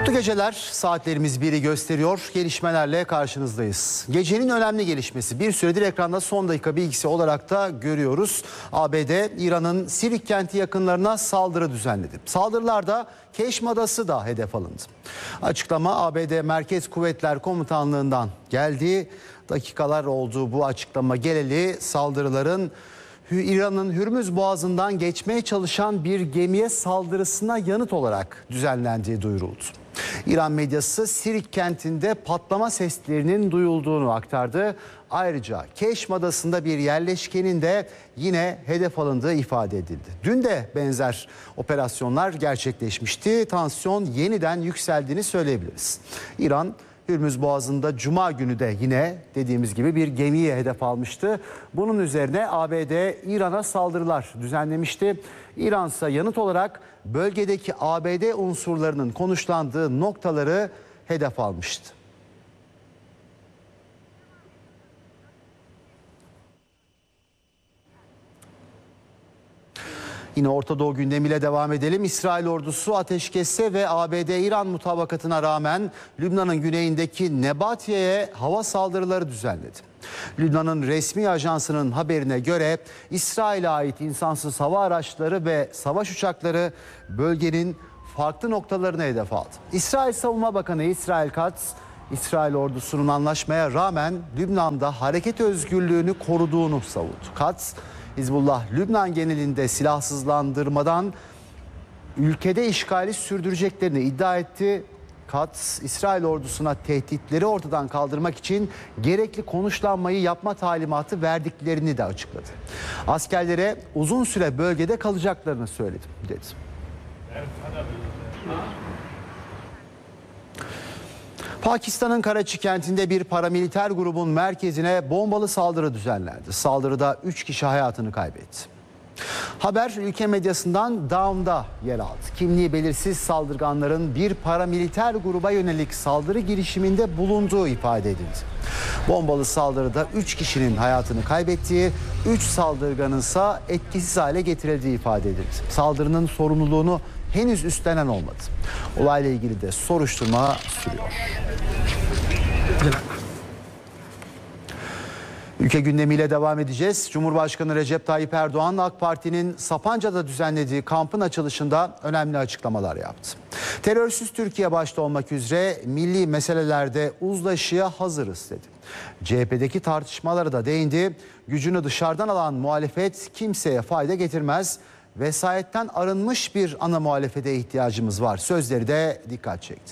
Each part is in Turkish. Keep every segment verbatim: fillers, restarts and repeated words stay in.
Mutlu geceler. Saatlerimiz biri gösteriyor. Gelişmelerle karşınızdayız. Gecenin önemli gelişmesi. Bir süredir ekranda son dakika bilgisi olarak da görüyoruz. A B D, İran'ın Sirik kenti yakınlarına saldırı düzenledi. Saldırılarda Keşm Adası da hedef alındı. Açıklama A B D Merkez Kuvvetler Komutanlığı'ndan geldi. Dakikalar oldu bu açıklama geleli. Saldırıların İran'ın Hürmüz Boğazı'ndan geçmeye çalışan bir gemiye saldırısına yanıt olarak düzenlendiği duyuruldu. İran medyası Sirik kentinde patlama seslerinin duyulduğunu aktardı. Ayrıca Keşm Adası'nda bir yerleşkenin de yine hedef alındığı ifade edildi. Dün de benzer operasyonlar gerçekleşmişti. Tansiyon yeniden yükseldiğini söyleyebiliriz. İran Hürmüz Boğazı'nda Cuma günü de yine dediğimiz gibi bir gemiye hedef almıştı. Bunun üzerine A B D İran'a saldırılar düzenlemişti. İran ise yanıt olarak bölgedeki A B D unsurlarının konuşlandığı noktaları hedef almıştı. Yine Orta Doğu gündemiyle devam edelim. İsrail ordusu ateşkese ve A B D-İran mutabakatına rağmen Lübnan'ın güneyindeki Nebatiye'ye hava saldırıları düzenledi. Lübnan'ın resmi ajansının haberine göre İsrail'e ait insansız hava araçları ve savaş uçakları bölgenin farklı noktalarına hedef aldı. İsrail Savunma Bakanı İsrail Katz, İsrail ordusunun anlaşmaya rağmen Lübnan'da hareket özgürlüğünü koruduğunu savundu. Katz, Hizbullah Lübnan genelinde silahsızlandırmadan ülkede işgali sürdüreceklerini iddia etti. Katz, İsrail ordusuna tehditleri ortadan kaldırmak için gerekli konuşlanmayı yapma talimatı verdiklerini de açıkladı. Askerlere uzun süre bölgede kalacaklarını söyledi dedi. Pakistan'ın Karaçi kentinde bir paramiliter grubun merkezine bombalı saldırı düzenlendi. Saldırıda üç kişi hayatını kaybetti. Haber ülke medyasından Dawn'da yer aldı. Kimliği belirsiz saldırganların bir paramiliter gruba yönelik saldırı girişiminde bulunduğu ifade edildi. Bombalı saldırıda üç kişinin hayatını kaybettiği, üç saldırganın ise etkisiz hale getirildiği ifade edildi. Saldırının sorumluluğunu henüz üstlenen olmadı. Olayla ilgili de soruşturma sürüyor. Ülke gündemiyle devam edeceğiz. Cumhurbaşkanı Recep Tayyip Erdoğan AK Parti'nin Sapanca'da düzenlediği kampın açılışında önemli açıklamalar yaptı. Terörsüz Türkiye başta olmak üzere milli meselelerde uzlaşıya hazırız dedi. C H P'deki tartışmalara da değindi. Gücünü dışarıdan alan muhalefet kimseye fayda getirmez. Vesayetten arınmış bir ana muhalefete ihtiyacımız var. Sözleri de dikkat çekti.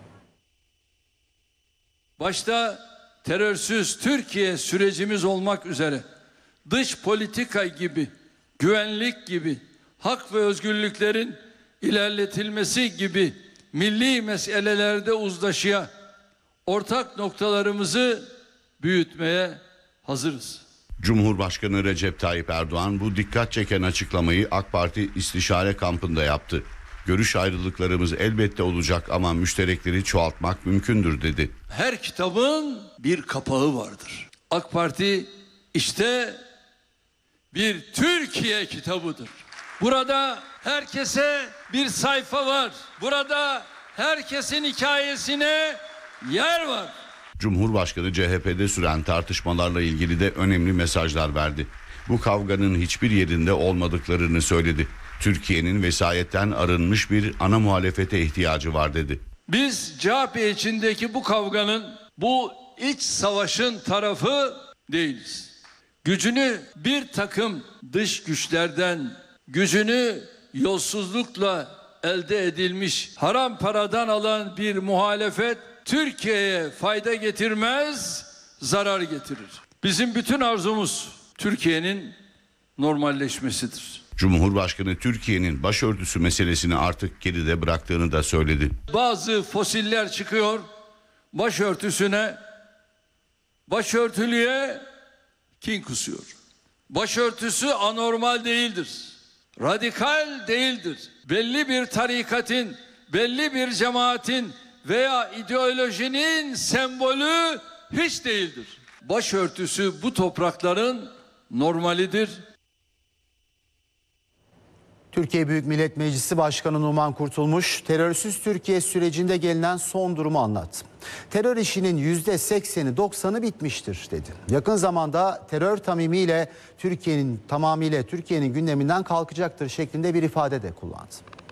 Başta terörsüz Türkiye sürecimiz olmak üzere dış politika gibi, güvenlik gibi, hak ve özgürlüklerin ilerletilmesi gibi milli meselelerde uzlaşıya, ortak noktalarımızı büyütmeye hazırız. Cumhurbaşkanı Recep Tayyip Erdoğan bu dikkat çeken açıklamayı AK Parti istişare kampında yaptı. Görüş ayrılıklarımız elbette olacak ama müşterekleri çoğaltmak mümkündür dedi. Her kitabın bir kapağı vardır. AK Parti işte bir Türkiye kitabıdır. Burada herkese bir sayfa var. Burada herkesin hikayesine yer var. Cumhurbaşkanı C H P'de süren tartışmalarla ilgili de önemli mesajlar verdi. Bu kavganın hiçbir yerinde olmadıklarını söyledi. Türkiye'nin vesayetten arınmış bir ana muhalefete ihtiyacı var dedi. Biz C H P içindeki bu kavganın, bu iç savaşın tarafı değiliz. Gücünü bir takım dış güçlerden, gücünü yolsuzlukla elde edilmiş haram paradan alan bir muhalefet Türkiye'ye fayda getirmez, zarar getirir. Bizim bütün arzumuz Türkiye'nin normalleşmesidir. Cumhurbaşkanı Türkiye'nin başörtüsü meselesini artık geride bıraktığını da söyledi. Bazı fosiller çıkıyor, başörtüsüne, başörtülüye kin kusuyor. Başörtüsü anormal değildir, radikal değildir. Belli bir tarikatın, belli bir cemaatin veya ideolojinin sembolü hiç değildir. Başörtüsü bu toprakların normalidir. Türkiye Büyük Millet Meclisi Başkanı Numan Kurtulmuş, terörsüz Türkiye sürecinde gelinen son durumu anlattı. Terör işinin yüzde sekseni doksanı bitmiştir dedi. Yakın zamanda terör tamimiyle Türkiye'nin tamamıyla Türkiye'nin gündeminden kalkacaktır şeklinde bir ifade de kullandı.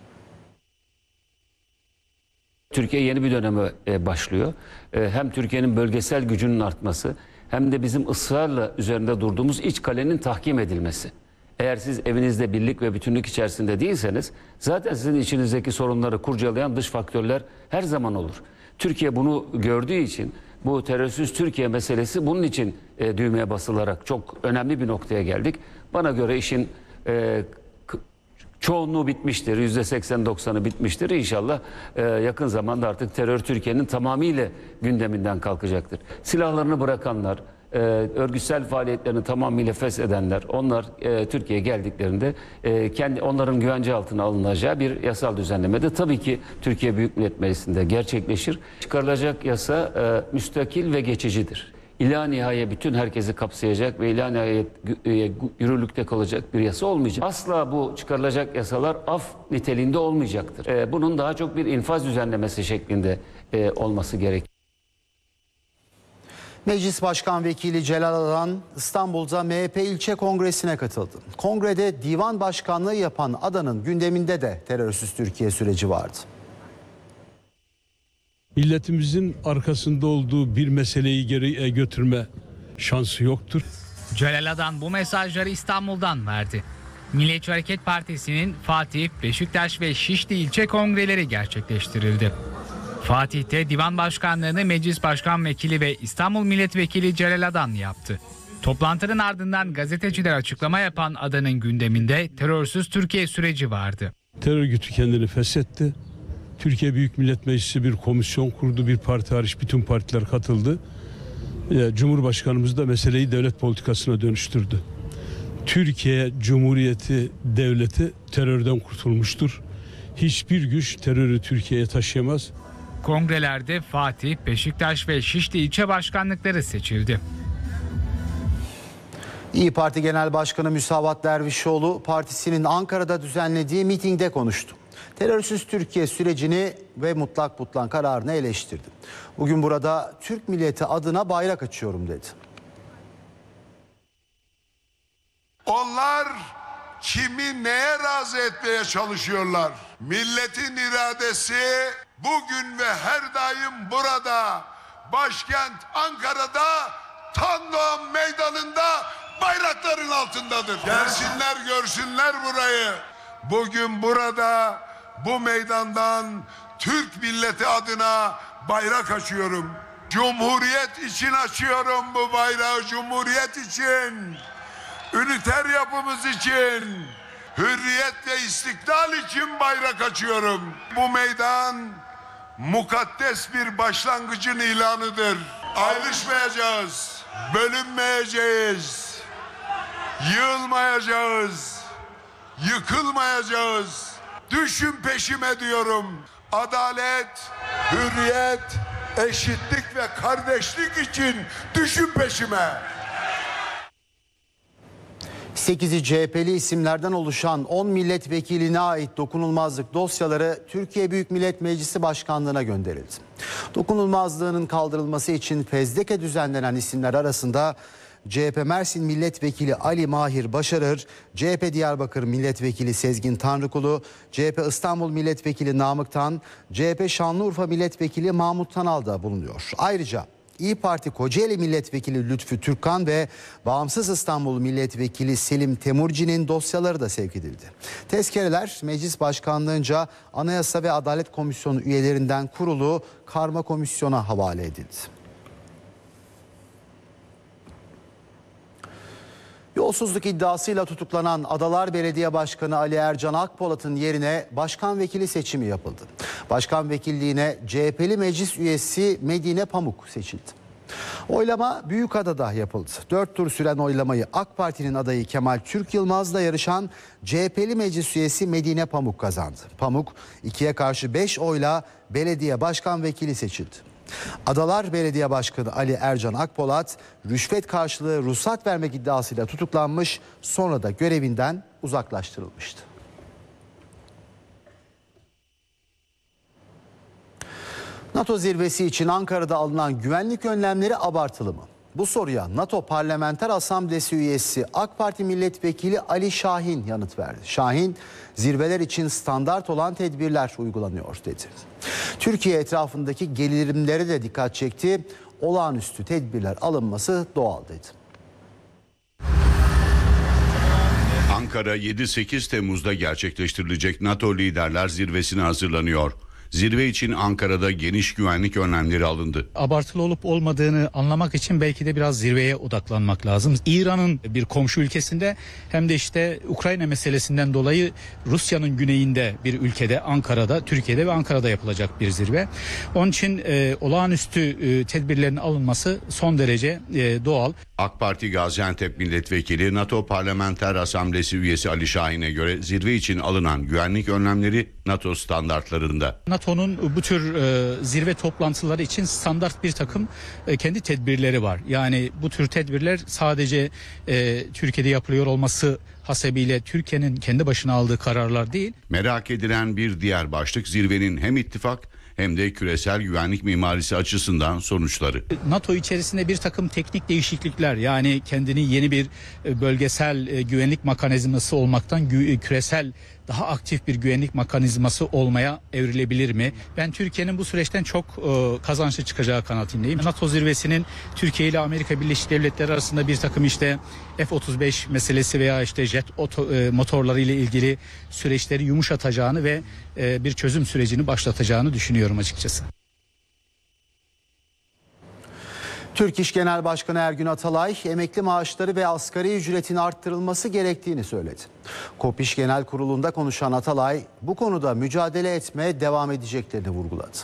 Türkiye yeni bir döneme başlıyor. Hem Türkiye'nin bölgesel gücünün artması hem de bizim ısrarla üzerinde durduğumuz iç kalenin tahkim edilmesi. Eğer siz evinizde birlik ve bütünlük içerisinde değilseniz zaten sizin içinizdeki sorunları kurcalayan dış faktörler her zaman olur. Türkiye bunu gördüğü için bu terörsüz Türkiye meselesi bunun için e, düğmeye basılarak çok önemli bir noktaya geldik. Bana göre işin e, çoğunluğu bitmiştir. yüzde seksen doksanı bitmiştir. İnşallah e, yakın zamanda artık terör Türkiye'nin tamamıyla gündeminden kalkacaktır. Silahlarını bırakanlar, e, örgütsel faaliyetlerini tamamıyla feshedenler, onlar e, Türkiye'ye geldiklerinde e, kendi onların güvence altına alınacağı bir yasal düzenlemede tabii ki Türkiye Büyük Millet Meclisi'nde gerçekleşir. Çıkarılacak yasa e, müstakil ve geçicidir. İlâ nihaya bütün herkesi kapsayacak ve ilâ nihayet yürürlükte kalacak bir yasa olmayacak. Asla bu çıkarılacak yasalar af niteliğinde olmayacaktır. Ee, bunun daha çok bir infaz düzenlemesi şeklinde e, olması gerekir. Meclis Başkan Vekili Celal Adan İstanbul'da M H P ilçe kongresine katıldı. Kongrede divan başkanlığı yapan Adan'ın gündeminde de terörsüz Türkiye süreci vardı. Milletimizin arkasında olduğu bir meseleyi geriye götürme şansı yoktur. Celal Adan bu mesajları İstanbul'dan verdi. Milliyetçi Hareket Partisi'nin Fatih, Beşiktaş ve Şişli ilçe kongreleri gerçekleştirildi. Fatih'te divan başkanlığını Meclis Başkan Vekili ve İstanbul Milletvekili Celal Adan yaptı. Toplantının ardından gazeteciler açıklama yapan Adan'ın gündeminde terörsüz Türkiye süreci vardı. Terör örgütü kendini feshetti. Türkiye Büyük Millet Meclisi bir komisyon kurdu. Bir parti hariç bütün partiler katıldı. Cumhurbaşkanımız da meseleyi devlet politikasına dönüştürdü. Türkiye Cumhuriyeti devleti terörden kurtulmuştur. Hiçbir güç terörü Türkiye'ye taşıyamaz. Kongrelerde Fatih, Beşiktaş ve Şişli ilçe başkanlıkları seçildi. İYİ Parti Genel Başkanı Müsavat Dervişoğlu partisinin Ankara'da düzenlediği mitingde konuştu. Terörsüz Türkiye sürecini ve mutlak butlan kararını eleştirdi. Bugün burada Türk milleti adına bayrak açıyorum dedi. Onlar kimi neye razı etmeye çalışıyorlar? Milletin iradesi bugün ve her daim burada, başkent Ankara'da, Tandoğan Meydanı'nda bayrakların altındadır. Gelsinler görsünler burayı. Bugün burada bu meydandan Türk milleti adına bayrak açıyorum. Cumhuriyet için açıyorum bu bayrağı, Cumhuriyet için. Üniter yapımız için, hürriyet ve istiklal için bayrak açıyorum. Bu meydan mukaddes bir başlangıcın ilanıdır. Ayrışmayacağız, bölünmeyeceğiz, yığılmayacağız, yıkılmayacağız. Düşün peşime diyorum. Adalet, hürriyet, eşitlik ve kardeşlik için düşün peşime. sekizi C H P'li isimlerden oluşan on milletvekiline ait dokunulmazlık dosyaları Türkiye Büyük Millet Meclisi Başkanlığı'na gönderildi. Dokunulmazlığının kaldırılması için fezleke düzenlenen isimler arasında C H P Mersin Milletvekili Ali Mahir Başarır, C H P Diyarbakır Milletvekili Sezgin Tanrıkulu, C H P İstanbul Milletvekili Namık Tan, C H P Şanlıurfa Milletvekili Mahmut Tanal da bulunuyor. Ayrıca İYİ Parti Kocaeli Milletvekili Lütfü Türkkan ve Bağımsız İstanbul Milletvekili Selim Temurci'nin dosyaları da sevk edildi. Tezkereler Meclis Başkanlığınca Anayasa ve Adalet Komisyonu üyelerinden kurulu karma komisyona havale edildi. Yolsuzluk iddiasıyla tutuklanan Adalar Belediye Başkanı Ali Ercan Akpolat'ın yerine başkan vekili seçimi yapıldı. Başkan vekilliğine C H P'li meclis üyesi Medine Pamuk seçildi. Oylama Büyükada'da yapıldı. Dört tur süren oylamayı AK Parti'nin adayı Kemal Türk Yılmaz'la yarışan C H P'li meclis üyesi Medine Pamuk kazandı. Pamuk ikiye karşı beş oyla belediye başkan vekili seçildi. Adalar Belediye Başkanı Ali Ercan Akpolat rüşvet karşılığı ruhsat vermek iddiasıyla tutuklanmış, sonra da görevinden uzaklaştırılmıştı. NATO zirvesi için Ankara'da alınan güvenlik önlemleri abartılı mı? Bu soruya NATO Parlamenter Asamblesi üyesi AK Parti Milletvekili Ali Şahin yanıt verdi. Şahin, zirveler için standart olan tedbirler uygulanıyor dedi. Türkiye etrafındaki gerilimlere de dikkat çekti. Olağanüstü tedbirler alınması doğal dedi. Ankara yedi sekiz Temmuz'da gerçekleştirilecek NATO liderler zirvesine hazırlanıyor. Zirve için Ankara'da geniş güvenlik önlemleri alındı. Abartılı olup olmadığını anlamak için belki de biraz zirveye odaklanmak lazım. İran'ın bir komşu ülkesinde hem de işte Ukrayna meselesinden dolayı Rusya'nın güneyinde bir ülkede, Ankara'da, Türkiye'de ve Ankara'da yapılacak bir zirve. Onun için e, olağanüstü e, tedbirlerin alınması son derece e, doğal. AK Parti Gaziantep Milletvekili NATO Parlamenter Asamblesi üyesi Ali Şahin'e göre zirve için alınan güvenlik önlemleri NATO standartlarında. NATO'nun bu tür e, zirve toplantıları için standart bir takım e, kendi tedbirleri var. Yani bu tür tedbirler sadece e, Türkiye'de yapılıyor olması hasebiyle Türkiye'nin kendi başına aldığı kararlar değil. Merak edilen bir diğer başlık zirvenin hem ittifak hem de küresel güvenlik mimarisi açısından sonuçları. NATO içerisinde bir takım teknik değişiklikler, yani kendini yeni bir bölgesel güvenlik mekanizması olmaktan küresel daha aktif bir güvenlik mekanizması olmaya evrilebilir mi? Ben Türkiye'nin bu süreçten çok kazançlı çıkacağı kanaatindeyim. NATO zirvesinin Türkiye ile Amerika Birleşik Devletleri arasında bir takım işte F otuz beş meselesi veya işte jet motorları ile ilgili süreçleri yumuşatacağını ve bir çözüm sürecini başlatacağını düşünüyorum açıkçası. Türk İş Genel Başkanı Ergün Atalay, emekli maaşları ve asgari ücretin arttırılması gerektiğini söyledi. KOP İş Genel Kurulu'nda konuşan Atalay, bu konuda mücadele etmeye devam edeceklerini vurguladı.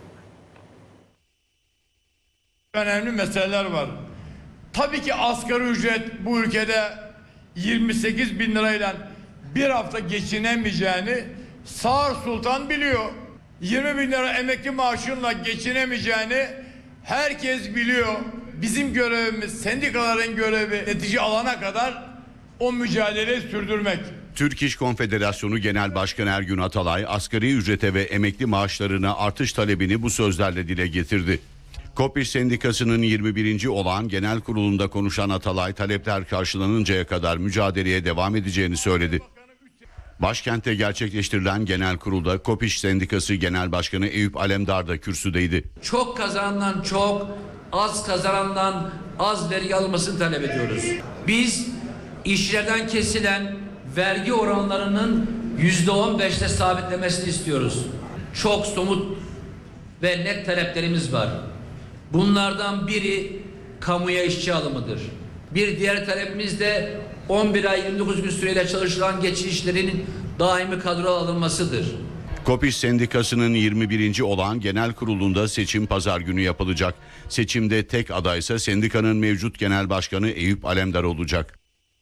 Önemli meseleler var. Tabii ki asgari ücret bu ülkede yirmi sekiz bin lirayla bir hafta geçinemeyeceğini Sağır Sultan biliyor. yirmi bin lira emekli maaşınla geçinemeyeceğini herkes biliyor. Bizim görevimiz, sendikaların görevi netice alana kadar o mücadeleyi sürdürmek. Türk İş Konfederasyonu Genel Başkanı Ergün Atalay, asgari ücrete ve emekli maaşlarına artış talebini bu sözlerle dile getirdi. KOP İş Sendikası'nın yirmi birinci olağan genel kurulunda konuşan Atalay, talepler karşılanıncaya kadar mücadeleye devam edeceğini söyledi. Başkentte gerçekleştirilen genel kurulda KOP İş Sendikası Genel Başkanı Eyüp Alemdar da kürsüdeydi. Çok kazanandan çok, az kazanandan az vergi alınmasını talep ediyoruz. Biz işçilerden kesilen vergi oranlarının yüzde on beşte sabitlemesini istiyoruz. Çok somut ve net taleplerimiz var. Bunlardan biri kamuya işçi alımıdır. Bir diğer talepimiz de on bir ay yirmi dokuz gün süreyle çalışılan geçici işlerinin daimi kadroya alınmasıdır. KOP İş Sendikası'nın yirmi birinci olağan genel kurulunda seçim pazar günü yapılacak. Seçimde tek adaysa sendikanın mevcut genel başkanı Eyüp Alemdar olacak.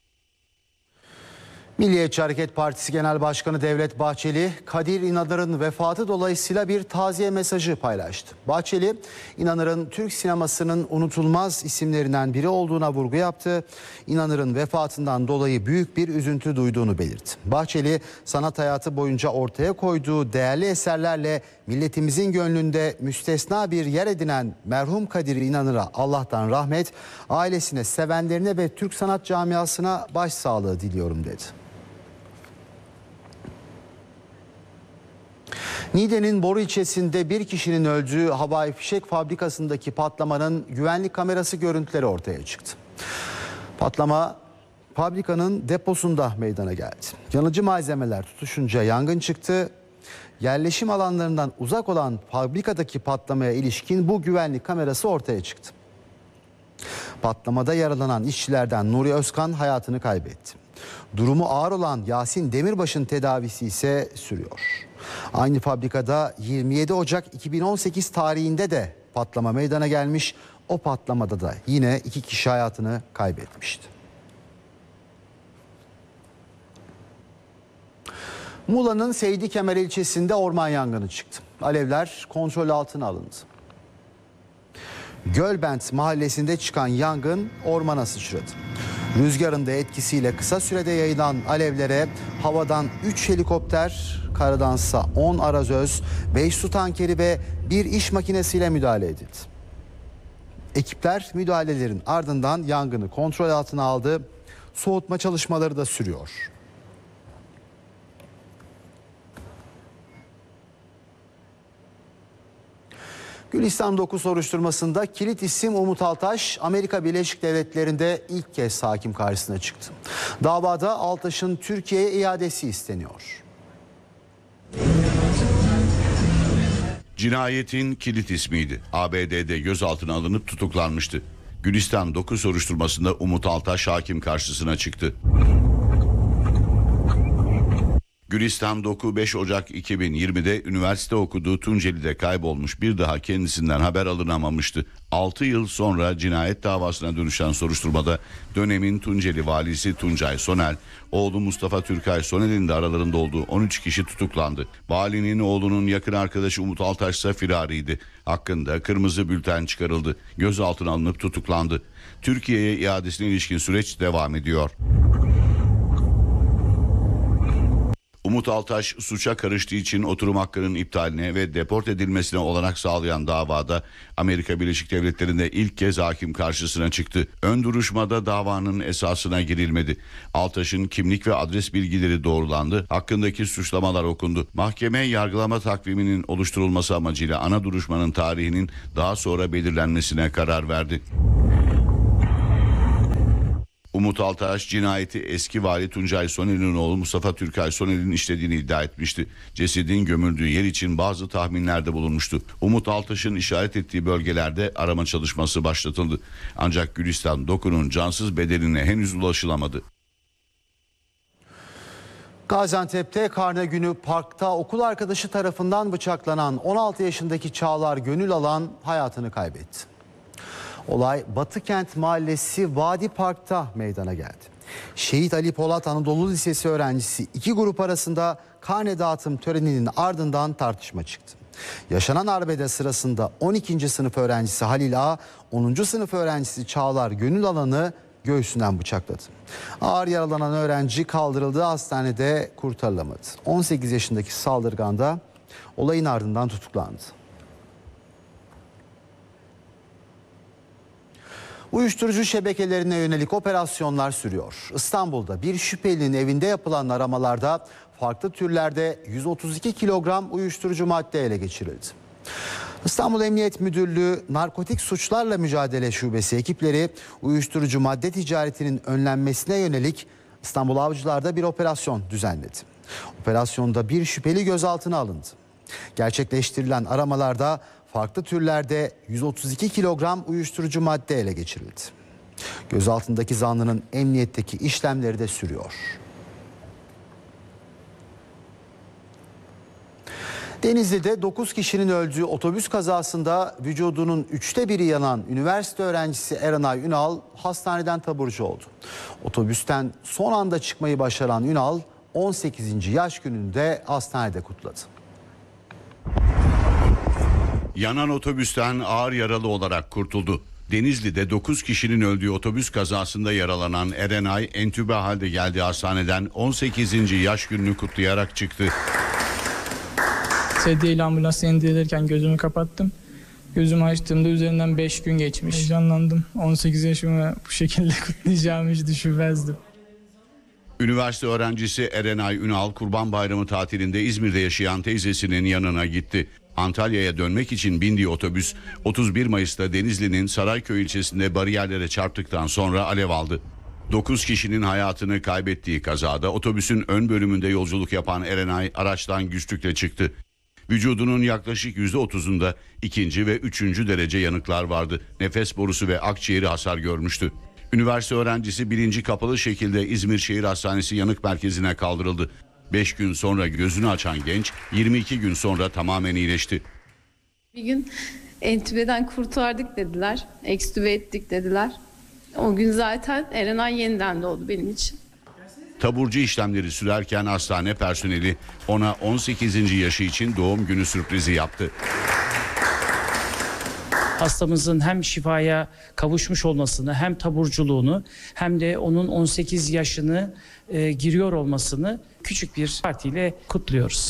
Milliyetçi Hareket Partisi Genel Başkanı Devlet Bahçeli, Kadir İnanır'ın vefatı dolayısıyla bir taziye mesajı paylaştı. Bahçeli, İnanır'ın Türk sinemasının unutulmaz isimlerinden biri olduğuna vurgu yaptı. İnanır'ın vefatından dolayı büyük bir üzüntü duyduğunu belirtti. Bahçeli, sanat hayatı boyunca ortaya koyduğu değerli eserlerle milletimizin gönlünde müstesna bir yer edinen merhum Kadir İnanır'a Allah'tan rahmet, ailesine, sevenlerine ve Türk sanat camiasına başsağlığı diliyorum dedi. Niğde'nin Boru ilçesinde bir kişinin öldüğü havai fişek fabrikasındaki patlamanın güvenlik kamerası görüntüleri ortaya çıktı. Patlama fabrikanın deposunda meydana geldi. Yanıcı malzemeler tutuşunca yangın çıktı. Yerleşim alanlarından uzak olan fabrikadaki patlamaya ilişkin bu güvenlik kamerası ortaya çıktı. Patlamada yaralanan işçilerden Nuri Özkan hayatını kaybetti. Durumu ağır olan Yasin Demirbaş'ın tedavisi ise sürüyor. Aynı fabrikada yirmi yedi Ocak iki bin on sekiz tarihinde de patlama meydana gelmiş. O patlamada da yine iki kişi hayatını kaybetmişti. Muğla'nın Seydi Kemer ilçesinde orman yangını çıktı. Alevler kontrol altına alındı. Gölbent mahallesinde çıkan yangın ormana sıçradı. Rüzgarın da etkisiyle kısa sürede yayılan alevlere havadan üç helikopter, karadansa on arazöz, beş su tankeri ve bir iş makinesiyle müdahale edildi. Ekipler müdahalelerin ardından yangını kontrol altına aldı. Soğutma çalışmaları da sürüyor. Gülistan dokuz soruşturmasında kilit isim Umut Altaş, Amerika Birleşik Devletleri'nde ilk kez hakim karşısına çıktı. Davada Altaş'ın Türkiye'ye iadesi isteniyor. Cinayetin kilit ismiydi. A B D'de gözaltına alınıp tutuklanmıştı. Gülistan dokuz soruşturmasında Umut Altaş hakim karşısına çıktı. Gülistan Doku beş Ocak iki bin yirmide üniversite okuduğu Tunceli'de kaybolmuş, bir daha kendisinden haber alınamamıştı. altı yıl sonra cinayet davasına dönüşen soruşturmada dönemin Tunceli valisi Tuncay Sonel, oğlu Mustafa Türkay Sonel'in de aralarında olduğu on üç kişi tutuklandı. Valinin oğlunun yakın arkadaşı Umut Altaş ise firariydi. Hakkında kırmızı bülten çıkarıldı. Gözaltına alınıp tutuklandı. Türkiye'ye iadesine ilişkin süreç devam ediyor. Umut Altaş suça karıştığı için oturum hakkının iptaline ve deport edilmesine olanak sağlayan davada Amerika Birleşik Devletleri'nde ilk kez hakim karşısına çıktı. Ön duruşmada davanın esasına girilmedi. Altaş'ın kimlik ve adres bilgileri doğrulandı. Hakkındaki suçlamalar okundu. Mahkeme yargılama takviminin oluşturulması amacıyla ana duruşmanın tarihinin daha sonra belirlenmesine karar verdi. Umut Altaş cinayeti eski vali Tuncay Sonel'in oğlu Mustafa Türkay Sonel'in işlediğini iddia etmişti. Cesedin gömüldüğü yer için bazı tahminlerde bulunmuştu. Umut Altaş'ın işaret ettiği bölgelerde arama çalışması başlatıldı. Ancak Gülistan Doku'nun cansız bedenine henüz ulaşılamadı. Gaziantep'te Karne Günü Park'ta okul arkadaşı tarafından bıçaklanan on altı yaşındaki Çağlar Gönül Alan hayatını kaybetti. Olay Batıkent Mahallesi Vadi Park'ta meydana geldi. Şehit Ali Polat Anadolu Lisesi öğrencisi iki grup arasında karne dağıtım töreninin ardından tartışma çıktı. Yaşanan arbede sırasında on ikinci sınıf öğrencisi Halil A, onuncu sınıf öğrencisi Çağlar Gönül Alan'ı göğsünden bıçakladı. Ağır yaralanan öğrenci kaldırıldığı hastanede kurtarılamadı. on sekiz yaşındaki saldırgan da olayın ardından tutuklandı. Uyuşturucu şebekelerine yönelik operasyonlar sürüyor. İstanbul'da bir şüphelinin evinde yapılan aramalarda farklı türlerde yüz otuz iki kilogram uyuşturucu madde ele geçirildi. İstanbul Emniyet Müdürlüğü Narkotik Suçlarla Mücadele Şubesi ekipleri uyuşturucu madde ticaretinin önlenmesine yönelik İstanbul Avcılar'da bir operasyon düzenledi. Operasyonda bir şüpheli gözaltına alındı. Gerçekleştirilen aramalarda farklı türlerde yüz otuz iki kilogram uyuşturucu madde ele geçirildi. Gözaltındaki zanlının emniyetteki işlemleri de sürüyor. Denizli'de dokuz kişinin öldüğü otobüs kazasında vücudunun üçte biri yanan üniversite öğrencisi Erenay Ünal hastaneden taburcu oldu. Otobüsten son anda çıkmayı başaran Ünal on sekizinci yaş gününde hastanede kutladı. Yanan otobüsten ağır yaralı olarak kurtuldu. Denizli'de dokuz kişinin öldüğü otobüs kazasında yaralanan Erenay entübe halde geldiği hastaneden on sekizinci yaş gününü kutlayarak çıktı. Sedyeyle ambulansa indirilirken gözümü kapattım. Gözümü açtığımda üzerinden beş gün geçmiş. Heyecanlandım. on sekiz yaşımı bu şekilde kutlayacağımı hiç düşünmezdim. Üniversite öğrencisi Erenay Ünal Kurban Bayramı tatilinde İzmir'de yaşayan teyzesinin yanına gitti. Antalya'ya dönmek için bindiği otobüs otuz bir Mayıs'ta Denizli'nin Sarayköy ilçesinde bariyerlere çarptıktan sonra alev aldı. dokuz kişinin hayatını kaybettiği kazada otobüsün ön bölümünde yolculuk yapan Erenay araçtan güçlükle çıktı. Vücudunun yaklaşık yüzde otuzunda ikinci ve üçüncü derece yanıklar vardı. Nefes borusu ve akciğeri hasar görmüştü. Üniversite öğrencisi bilinci kapalı şekilde İzmir Şehir Hastanesi Yanık Merkezi'ne kaldırıldı. beş gün sonra gözünü açan genç yirmi iki gün sonra tamamen iyileşti. Bir gün entübeden kurtardık dediler, ekstübe ettik dediler. O gün zaten Erenay yeniden doğdu benim için. Taburcu işlemleri sürerken hastane personeli ona on sekizinci yaşı için doğum günü sürprizi yaptı. hastamızın hem şifaya kavuşmuş olmasını, hem taburculuğunu, hem de onun on sekiz yaşını e, giriyor olmasını küçük bir partiyle kutluyoruz.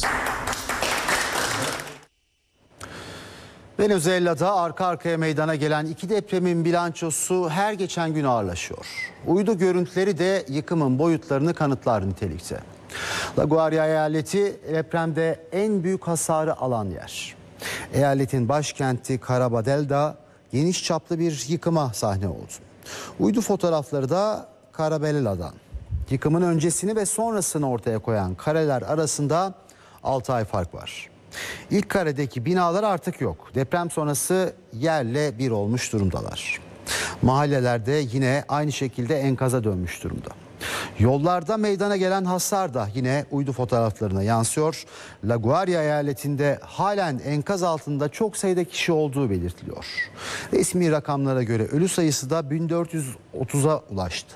Venezuela'da arka arkaya meydana gelen iki depremin bilançosu her geçen gün ağırlaşıyor. Uydu görüntüleri de yıkımın boyutlarını kanıtlar nitelikte. La Guaira eyaleti depremde en büyük hasarı alan yer. Eyaletin başkenti Carabadel'da geniş çaplı bir yıkıma sahne oldu. Uydu fotoğrafları da Carabela'dan. Yıkımın öncesini ve sonrasını ortaya koyan kareler arasında altı ay fark var. İlk karedeki binalar artık yok. Deprem sonrası yerle bir olmuş durumdalar. Mahallelerde yine aynı şekilde enkaza dönmüş durumda. Yollarda meydana gelen hasar da yine uydu fotoğraflarına yansıyor. La Guaira eyaletinde halen enkaz altında çok sayıda kişi olduğu belirtiliyor. Resmi rakamlara göre ölü sayısı da bin dört yüz otuza ulaştı.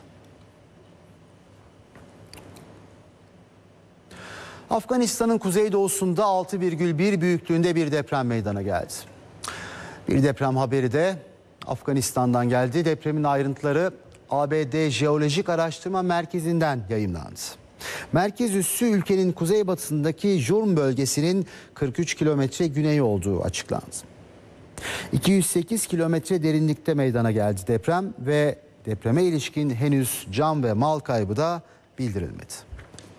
Afganistan'ın kuzeydoğusunda altı virgül bir büyüklüğünde bir deprem meydana geldi. Bir deprem haberi de Afganistan'dan geldi. Depremin ayrıntıları A B D Jeolojik Araştırma Merkezi'nden yayımlandı. Merkez üssü ülkenin kuzeybatısındaki Jurm bölgesinin kırk üç kilometre güneyi olduğu açıklandı. iki yüz sekiz kilometre derinlikte meydana geldi deprem ve depreme ilişkin henüz can ve mal kaybı da bildirilmedi.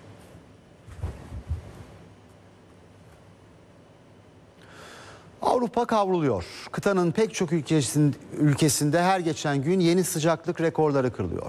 Avrupa kavruluyor. Kıtanın pek çok ülkesinde her geçen gün yeni sıcaklık rekorları kırılıyor.